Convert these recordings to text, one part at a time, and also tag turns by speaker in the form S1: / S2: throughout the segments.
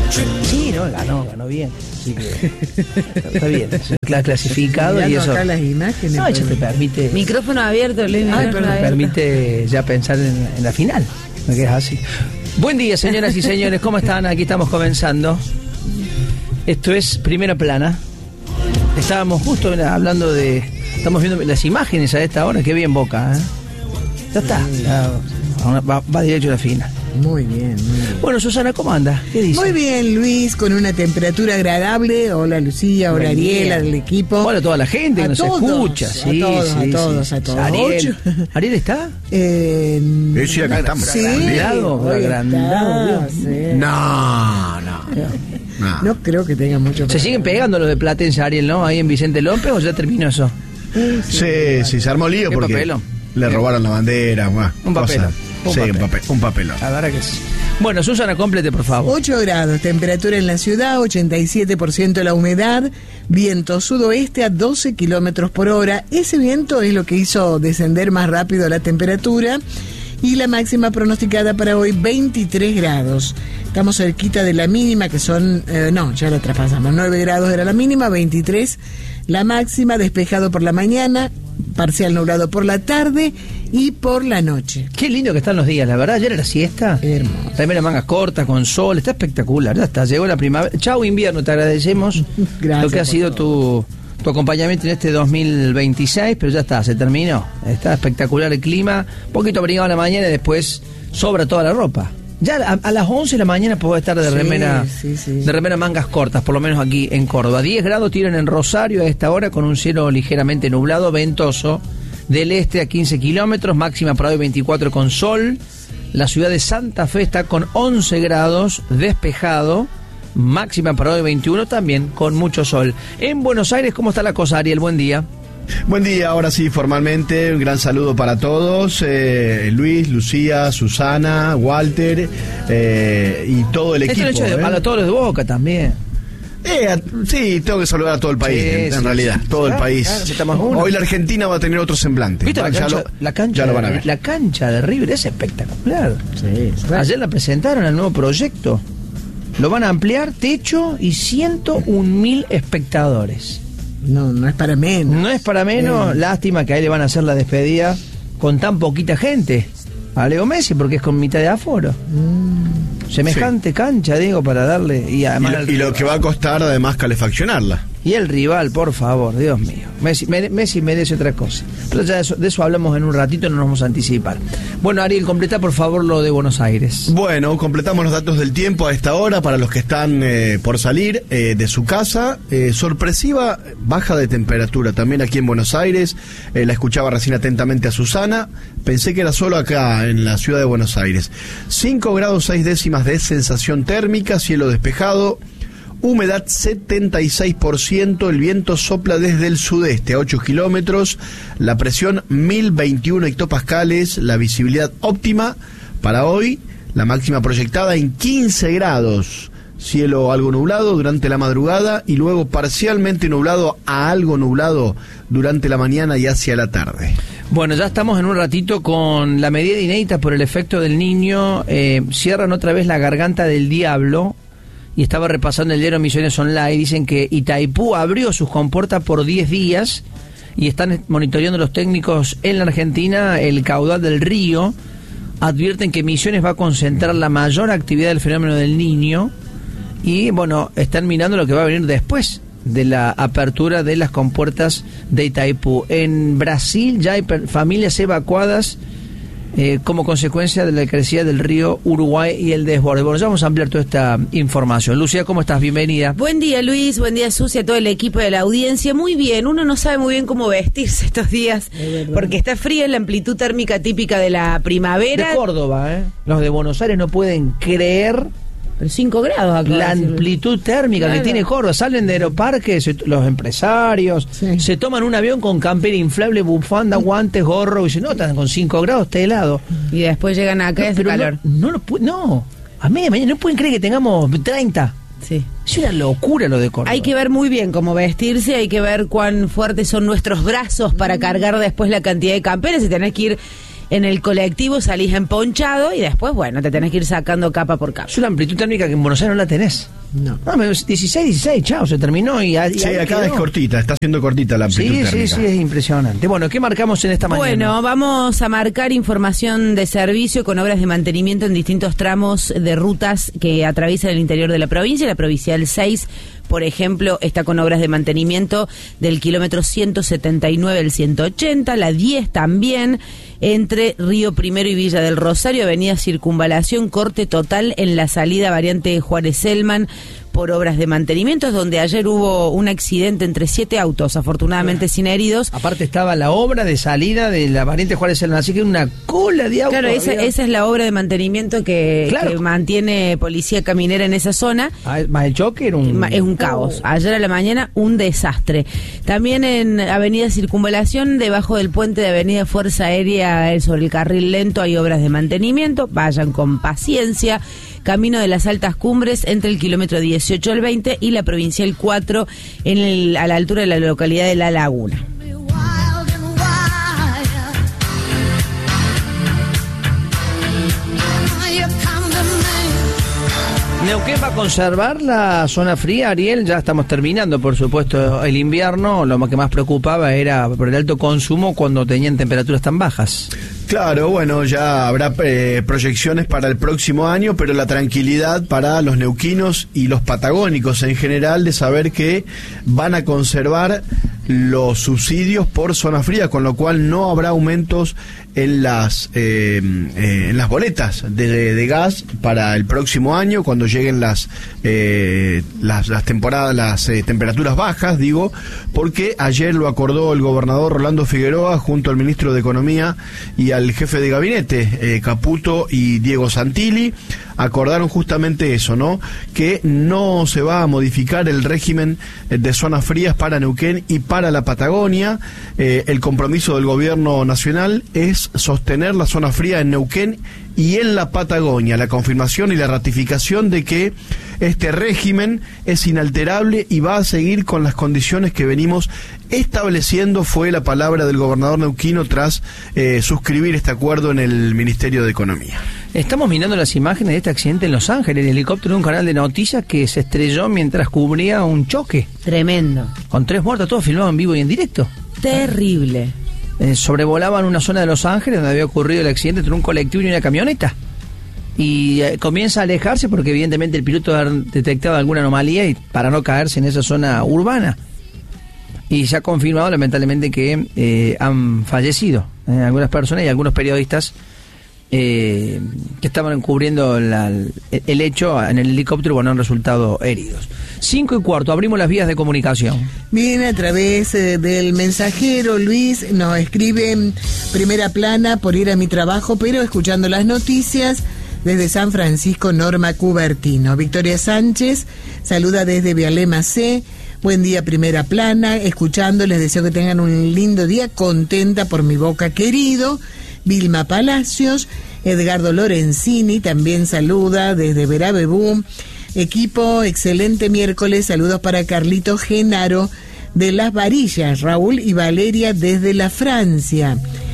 S1: Sí, no, ganó bien. Así que está bien. Clasificado y eso.
S2: Las imágenes,
S1: no, eso te permite.
S3: Micrófono abierto, Luis.
S1: Te permite ya pensar en la final. ¿No que es así? Buen día, señoras y señores. ¿Cómo están? Aquí estamos comenzando. Esto es Primera Plana. Estábamos justo hablando de. Estamos viendo las imágenes a esta hora. Qué bien Boca, ¿eh? Ya está. Va directo a la final.
S2: Muy bien, muy bien.
S1: Bueno, Susana, ¿cómo anda? ¿Qué dice?
S2: Muy bien, Luis, con una temperatura agradable. Hola, Lucía, hola, Ariela, del equipo.
S1: Hola a toda la gente que nos escucha. Sí,
S2: a todos.
S1: ¿Ariel está?
S4: Sí, acá estamos.
S2: Sí,
S1: agrandado.
S2: Sí.
S4: No
S2: creo que tenga mucho.
S1: Se siguen pegando los de Platense, Ariel, ¿no? Ahí en Vicente López, ¿o ya terminó eso?
S4: Sí, se armó lío porque
S1: papelón?
S4: Le robaron la bandera.
S1: Un papelón.
S4: Un papelón.
S1: La verdad que sí. Bueno, Susana, complete, por favor.
S2: 8 grados, temperatura en la ciudad, 87% la humedad, viento sudoeste a 12 kilómetros por hora. Ese viento es lo que hizo descender más rápido la temperatura. Y la máxima pronosticada para hoy, 23 grados. Estamos cerquita de la mínima, que son... ya la traspasamos. 9 grados era la mínima, 23 la máxima, despejado por la mañana, parcial nublado por la tarde y por la noche.
S1: Qué lindo que están los días, la verdad. Ayer era siesta.
S2: Hermoso.
S1: También las mangas cortas, con sol. Está espectacular. Ya está, llegó la primavera. Chau, invierno, te agradecemos.
S2: Gracias.
S1: Lo que ha sido tu acompañamiento en este 2026, pero ya está, se terminó. Está espectacular el clima, un poquito abrigado en la mañana y después sobra toda la ropa. Ya a las 11 de la mañana puedo estar de remera, de remera mangas cortas, por lo menos aquí en Córdoba. 10 grados tienen en Rosario a esta hora con un cielo ligeramente nublado, ventoso, del este a 15 kilómetros, máxima para hoy 24 con sol. La ciudad de Santa Fe está con 11 grados, despejado. Máxima para hoy 21 también con mucho sol. En Buenos Aires, ¿cómo está la cosa, Ariel? Buen día.
S4: Buen día, ahora sí, formalmente, un gran saludo para todos, Luis, Lucía, Susana, Walter y todo el equipo.
S1: Para todos los de Boca también.
S4: Sí, tengo que saludar a todo el país, en realidad, todo el país. Hoy la Argentina va a tener otro semblante.
S1: ¿Viste la cancha?
S4: Ya lo van a ver.
S1: La cancha de River es espectacular.
S2: Sí.
S1: Ayer la presentaron el nuevo proyecto. Lo van a ampliar, techo y 101.000 espectadores.
S2: No es para menos.
S1: No es para menos, lástima que ahí le van a hacer la despedida con tan poquita gente a Leo Messi, porque es con mitad de aforo. Semejante cancha, digo, para darle... Y además
S4: y lo que va a costar, además, calefaccionarla.
S1: Y el rival, por favor, Dios mío. Messi merece otra cosa. Pero ya de eso hablamos en un ratito, no nos vamos a anticipar. Bueno, Ariel, completa por favor lo de Buenos Aires.
S4: Bueno, completamos los datos del tiempo a esta hora para los que están por salir de su casa. Sorpresiva baja de temperatura también aquí en Buenos Aires. La escuchaba recién atentamente a Susana. Pensé que era solo acá en la ciudad de Buenos Aires. 5 grados 6 décimas de sensación térmica, cielo despejado. Humedad 76%, el viento sopla desde el sudeste a 8 kilómetros, la presión 1021 hectopascales, la visibilidad óptima para hoy, la máxima proyectada en 15 grados, cielo algo nublado durante la madrugada y luego parcialmente nublado a algo nublado durante la mañana y hacia la tarde.
S1: Bueno, ya estamos en un ratito con la medida inédita por el efecto del Niño, cierran otra vez la garganta del diablo. Y estaba repasando el diario Misiones Online, dicen que Itaipú abrió sus compuertas por 10 días y están monitoreando los técnicos en la Argentina el caudal del río. Advierten que Misiones va a concentrar la mayor actividad del fenómeno del Niño y, bueno, están mirando lo que va a venir después de la apertura de las compuertas de Itaipú. En Brasil ya hay familias evacuadas como consecuencia de la crecida del río Uruguay y el desborde. Bueno, ya vamos a ampliar toda esta información. Lucía, ¿cómo estás? Bienvenida.
S3: Buen día, Luis. Buen día, Sucia, a todo el equipo de la audiencia. Muy bien. Uno no sabe muy bien cómo vestirse estos días porque está fría la amplitud térmica típica de la primavera.
S1: De Córdoba, Los de Buenos Aires no pueden creer...
S3: Pero 5 grados acá.
S1: La amplitud térmica que tiene Córdoba. Salen de Aeroparque los empresarios, se toman un avión con campera inflable, bufanda, guantes, gorro, y dicen, no, están con 5 grados, está helado.
S3: Y después llegan acá y hace calor.
S1: No, a media mañana no pueden creer que tengamos 30.
S3: Sí.
S1: Es una locura lo de Córdoba.
S3: Hay que ver muy bien cómo vestirse, hay que ver cuán fuertes son nuestros brazos para cargar después la cantidad de camperas. Si tenés que ir en el colectivo, salís emponchado y después, bueno, te tenés que ir sacando capa por capa.
S1: Es una amplitud térmica que en Buenos Aires no la tenés.
S2: No.
S1: 16, chao, se terminó y
S4: Sí, acá es cortita, está siendo cortita la amplitud térmica.
S1: Sí, es impresionante. Bueno, ¿qué marcamos en esta mañana?
S3: Bueno, vamos a marcar información de servicio con obras de mantenimiento en distintos tramos de rutas que atraviesan el interior de la provincia. La Provincial 6, por ejemplo, está con obras de mantenimiento del kilómetro 179 al 180, la 10 también, entre Río Primero y Villa del Rosario, avenida Circunvalación, corte total en la salida variante Juárez-Selman por obras de mantenimiento, donde ayer hubo un accidente entre 7 autos, afortunadamente sin heridos.
S1: Aparte estaba la obra de salida de la variante Juárez-Selman, así que una cola de autos.
S3: Claro, esa es la obra de mantenimiento que mantiene Policía Caminera en esa zona.
S1: Más el choque era
S3: es un caos. Ayer a la mañana un desastre. También en Avenida Circunvalación, debajo del puente de Avenida Fuerza Aérea, sobre el carril lento, hay obras de mantenimiento. Vayan con paciencia. Camino de las Altas Cumbres entre el kilómetro 18 al 20 y la Provincial 4 a la altura de la localidad de La Laguna.
S1: ¿Neuquén va a conservar la zona fría, Ariel? Ya estamos terminando, por supuesto, el invierno. Lo que más preocupaba era por el alto consumo cuando tenían temperaturas tan bajas.
S4: Claro, bueno, ya habrá proyecciones para el próximo año, pero la tranquilidad para los neuquinos y los patagónicos en general de saber que van a conservar los subsidios por zona fría, con lo cual no habrá aumentos en las boletas de gas para el próximo año, cuando lleguen las temporadas, las temperaturas bajas, digo, porque ayer lo acordó el gobernador Rolando Figueroa junto al ministro de Economía y al jefe de gabinete, Caputo y Diego Santilli, acordaron justamente eso, ¿no? Que no se va a modificar el régimen de zonas frías para Neuquén y para la Patagonia. El compromiso del gobierno nacional es sostener la zona fría en Neuquén y en la Patagonia, la confirmación y la ratificación de que este régimen es inalterable y va a seguir con las condiciones que venimos estableciendo, fue la palabra del gobernador neuquino tras suscribir este acuerdo en el Ministerio de Economía.
S1: Estamos mirando las imágenes de este accidente en Los Ángeles, el helicóptero de un canal de noticias que se estrelló mientras cubría un choque.
S3: Tremendo.
S1: Con 3 muertos, todo filmado en vivo y en directo.
S3: Terrible.
S1: Sobrevolaban una zona de Los Ángeles donde había ocurrido el accidente entre un colectivo y una camioneta. Y comienza a alejarse porque evidentemente el piloto ha detectado alguna anomalía y para no caerse en esa zona urbana. Y se ha confirmado lamentablemente que han fallecido algunas personas y algunos periodistas que estaban cubriendo el hecho en el helicóptero, bueno, han resultado heridos. 5:15, abrimos las vías de comunicación.
S2: Bien, a través del mensajero, Luis nos escribe: primera plana por ir a mi trabajo, pero escuchando las noticias desde San Francisco, Norma Cubertino. Victoria Sánchez saluda desde Vialema C. Buen día, primera plana, escuchando, les deseo que tengan un lindo día, contenta por mi Boca querido. Vilma Palacios, Edgardo Lorenzini también saluda desde Verabebú. Equipo, excelente miércoles, saludos para Carlito Genaro de Las Varillas, Raúl y Valeria desde la Francia.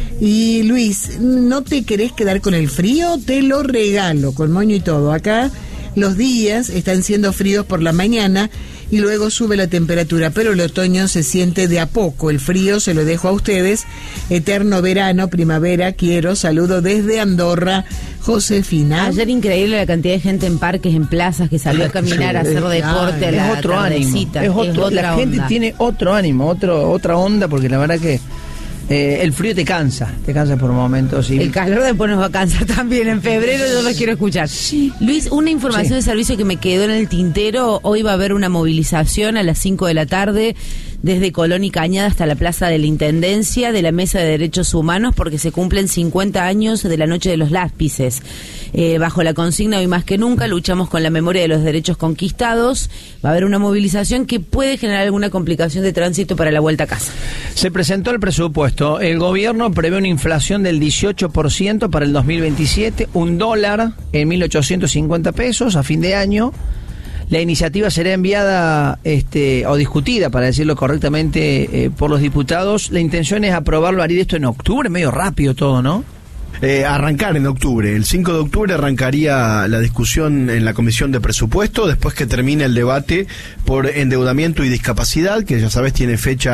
S2: Y Luis, ¿no te querés quedar con el frío? Te lo regalo, con moño y todo. Acá los días están siendo fríos por la mañana y luego sube la temperatura, pero el otoño se siente de a poco. El frío se lo dejo a ustedes. Eterno verano, primavera, quiero. Saludo desde Andorra, Josefina.
S3: Ayer increíble la cantidad de gente en parques, en plazas, que salió a caminar, a hacer deporte a la tardecita.
S1: La gente tiene otro ánimo, otra onda, porque la verdad que el frío te cansa por momentos. Y...
S3: el calor después nos va a cansar también. En febrero yo los quiero escuchar. Sí. Luis, una información de servicio que me quedó en el tintero. Hoy va a haber una movilización a las 5 de la tarde desde Colón y Cañada hasta la Plaza de la Intendencia de la Mesa de Derechos Humanos, porque se cumplen 50 años de la Noche de los Lápices. Bajo la consigna Hoy más que nunca luchamos con la memoria de los derechos conquistados. Va a haber una movilización que puede generar alguna complicación de tránsito para la vuelta a casa.
S1: Se presentó el presupuesto. El gobierno prevé una inflación del 18% para el 2027, $1 en 1.850 pesos a fin de año. La iniciativa será enviada o discutida, para decirlo correctamente, por los diputados. La intención es aprobarlo, haría esto en octubre, medio rápido todo, ¿no?
S4: Arrancar en octubre. El 5 de octubre arrancaría la discusión en la Comisión de Presupuesto, después que termine el debate por endeudamiento y discapacidad, que ya sabes tiene fecha